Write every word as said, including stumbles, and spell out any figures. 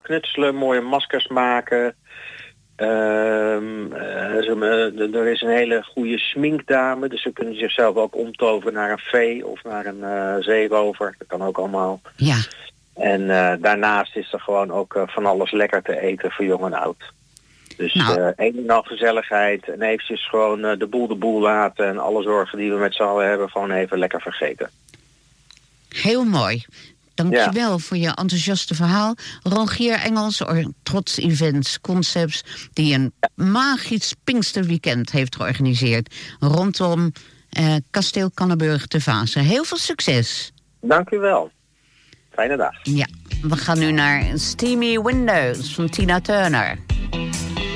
knutselen, mooie maskers maken. Um, uh, er is een hele goede sminkdame, dus ze kunnen zichzelf ook omtoveren naar een fee of naar een uh, zeerover. Dat kan ook allemaal. Ja. En uh, daarnaast is er gewoon ook uh, van alles lekker te eten voor jong en oud. Dus nou. uh, een en al gezelligheid en eventjes gewoon uh, de boel de boel laten en alle zorgen die we met z'n allen hebben gewoon even lekker vergeten. Heel mooi. Dank je wel voor je enthousiaste verhaal. Rogier Engels, Trots Events Concepts, die een magisch Pinksterweekend heeft georganiseerd rondom uh, Kasteel Kannenburg te Vaassen. Heel veel succes. Dank u wel. Fijne dag. Ja, we gaan nu naar Steamy Windows van Tina Turner.